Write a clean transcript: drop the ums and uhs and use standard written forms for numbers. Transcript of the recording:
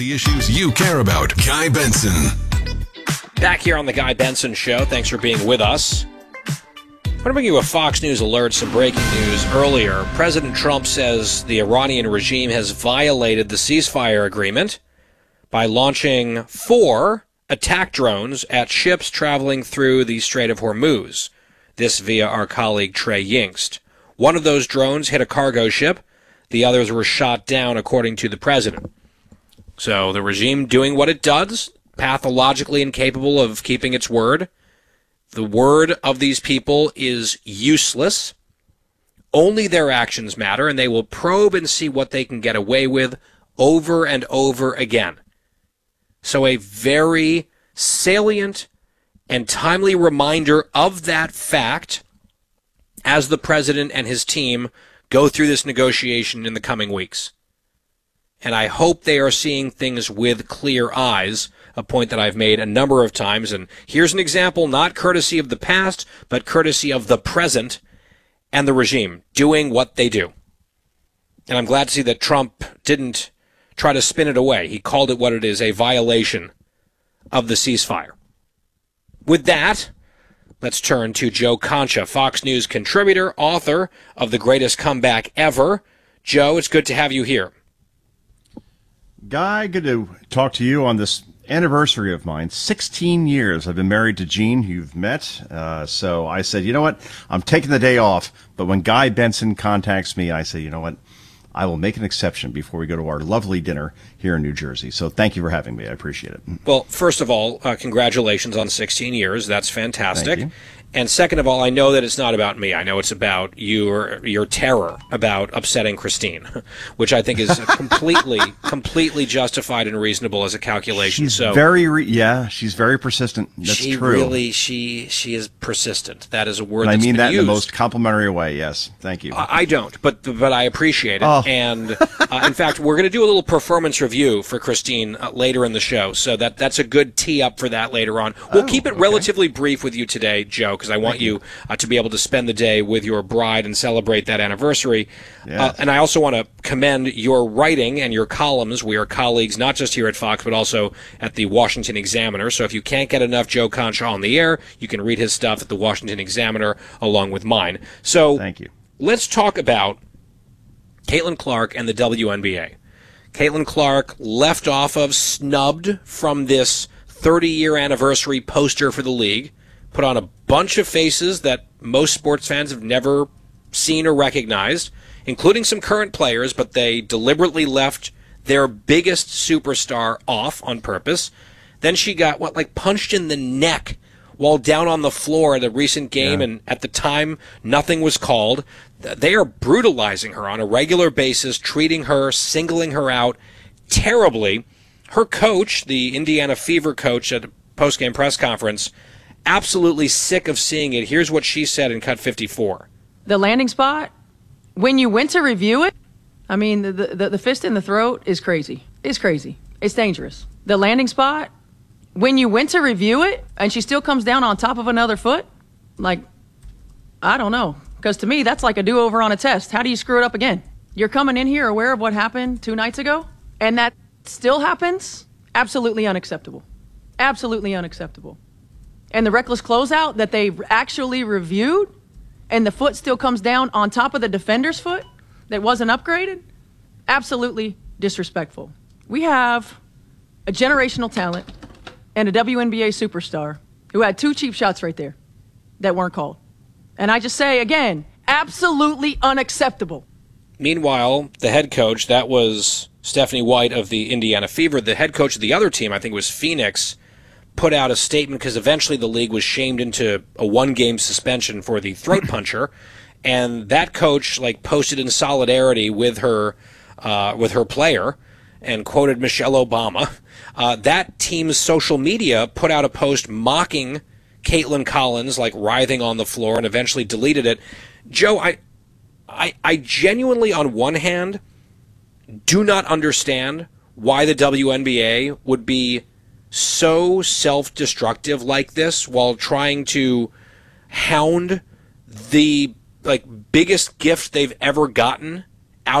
The issues you care about. Guy Benson. Back here on the Guy Benson Show. Thanks for being with us. I'm going to bring you a Fox News alert, some breaking news earlier. President Trump says the Iranian regime has violated the ceasefire agreement by launching 4 attack drones at ships traveling through the Strait of Hormuz. This via our colleague Trey Yingst. One of those drones hit a cargo ship. The others were shot down, according to the president. So the regime doing what it does, pathologically incapable of keeping its word. The word of these people is useless. Only their actions matter, and they will probe and see what they can get away with over and over again. So a very salient and timely reminder of that fact as the president and his team go through this negotiation in the coming weeks. And I hope they are seeing things with clear eyes, a point that I've made a number of times. And here's an example, not courtesy of the past, but courtesy of the present and the regime doing what they do. And I'm glad to see that Trump didn't try to spin it away. He called it what it is, a violation of the ceasefire. With that, let's turn to Joe Concha, Fox News contributor, author of The Greatest Comeback Ever. Joe, it's good to have you here. Guy, good to talk to you on this anniversary of mine. 16 years I've been married to Jean, who you've met. So I said, you know what? I'm taking the day off. But when Guy Benson contacts me, I say, you know what? I will make an exception before we go to our lovely dinner here in New Jersey. So thank you for having me. I appreciate it. Well, first of all, congratulations on 16 years. That's fantastic. Thank you. And second of all, I know that it's not about me. I know it's about your terror about upsetting Christine, which I think is completely justified and reasonable as a calculation. She's she's very persistent. That's true. She is persistent. That is a word and that's I mean been that used. in the most complimentary way. Yes, thank you. I don't, but I appreciate it. Oh. And in fact, we're going to do a little performance review for Christine later in the show, so that's a good tee up for that later on. We'll keep it relatively brief with you today, Joe, because I want you to be able to spend the day with your bride and celebrate that anniversary. Yes. And I also want to commend your writing and your columns. We are colleagues not just here at Fox, but also at the Washington Examiner. So if you can't get enough Joe Concha on the air, you can read his stuff at the Washington Examiner along with mine. So thank you. Let's talk about Caitlin Clark and the WNBA. Caitlin Clark left off of, snubbed from this 30-year anniversary poster for the league, put on a bunch of faces that most sports fans have never seen or recognized, including some current players, but they deliberately left their biggest superstar off on purpose. Then she got, punched in the neck while down on the floor at a recent game, and at the time, nothing was called. They are brutalizing her on a regular basis, treating her, singling her out terribly. Her coach, the Indiana Fever coach at a post-game press conference, absolutely sick of seeing it. Here's what she said in Cut 54. The landing spot, when you went to review it, I mean, the fist in the throat is crazy. It's crazy. It's dangerous. The landing spot, when you went to review it and she still comes down on top of another foot, I don't know. Because to me, that's like a do-over on a test. How do you screw it up again? You're coming in here aware of what happened 2 nights ago, and that still happens? Absolutely unacceptable. Absolutely unacceptable. And the reckless closeout that they actually reviewed, and the foot still comes down on top of the defender's foot that wasn't upgraded, absolutely disrespectful. We have a generational talent and a WNBA superstar who had 2 cheap shots right there that weren't called. And I just say, again, absolutely unacceptable. Meanwhile, the head coach, that was Stephanie White of the Indiana Fever. The head coach of the other team, I think it was Phoenix, put out a statement because eventually the league was shamed into a 1-game suspension for the throat puncher. And that coach posted in solidarity with her player and quoted Michelle Obama. That team's social media put out a post mocking Caitlin Collins, writhing on the floor, and eventually deleted it. Joe, I genuinely, on one hand, do not understand why the WNBA would be so self-destructive like this while trying to hound the biggest gift they've ever gotten